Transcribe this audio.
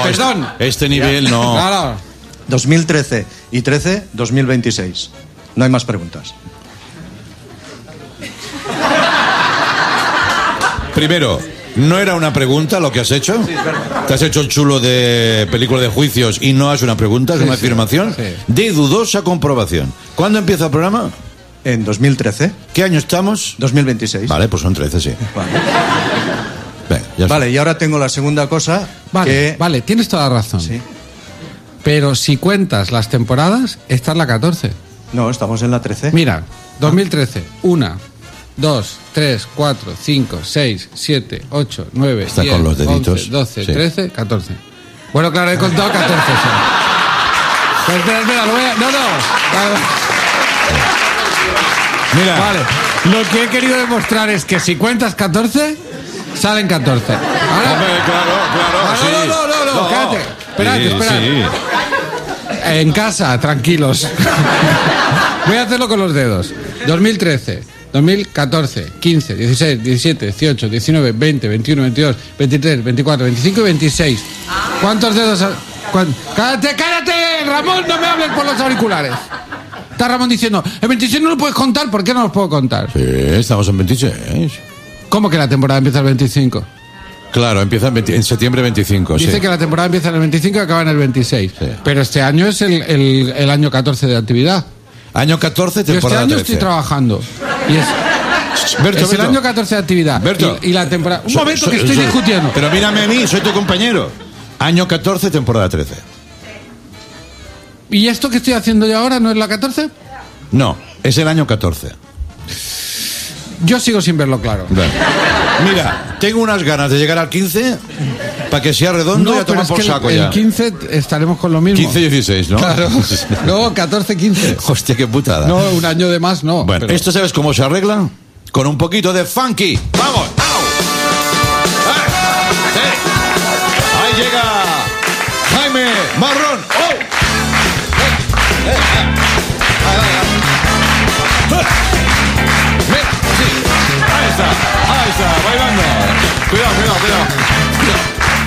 perdón. Este nivel no. Claro. 2013 y 13, 2026. No hay más preguntas. Primero, ¿no era una pregunta lo que has hecho? Sí, es verdad. Te has hecho el chulo de película de juicios y no es una pregunta, es una afirmación de dudosa comprobación. ¿Cuándo empieza el programa? En 2013. ¿Qué año estamos? 2026. Vale, pues son 13, sí. Vale. Venga, ya está. Vale, y ahora tengo la segunda cosa. Vale, tienes toda la razón. Sí. Pero si cuentas las temporadas, esta es la 14. No, estamos en la 13. Mira, 2013, 1, 2, 3, 4, 5, 6, 7, 8, 9, Está 10, con los deditos. 11, 12, Sí. 13, 14. Bueno, claro, he contado 14. Sí. Pero espera, lo voy a... No. Vale. Mira, Vale, lo que he querido demostrar es que si cuentas 14, salen 14. Ahora... hombre, claro, sí. No, cállate. Esperad. Sí. En casa, tranquilos. Voy a hacerlo con los dedos. 2013, 2014, 15, 16, 17, 18, 19, 20, 21, 22, 23, 24, 25 y 26. ¿Cuántos dedos? ¡Cállate! Ramón, no me hables por los auriculares. Está Ramón diciendo, el 26 no lo puedes contar, ¿por qué no los puedo contar? Sí, estamos en 26. ¿Cómo que la temporada empieza el 25? Claro, empieza en septiembre 25. Dice sí. que la temporada empieza en el 25 y acaba en el 26. Sí. Pero este año es el año 14 de actividad. Año 14, Yo temporada este año 13. estoy trabajando. Y es el Berto. año 14 de actividad. Berto. Y la temporada... Un momento que estoy discutiendo. Pero mírame a mí, soy tu compañero. Año 14, temporada 13. ¿Y esto que estoy haciendo yo ahora no es la 14? No, es el año 14. Yo sigo sin verlo claro. Bueno. Mira, tengo unas ganas de llegar al 15 para que sea redondo y a pero tomar es por que saco el ya. 15 estaremos con lo mismo. 15-16, ¿no? Claro. No, 14-15. Hostia, qué putada. No, un año de más no. Bueno, pero... ¿esto sabes cómo se arregla? Con un poquito de funky. ¡Vamos!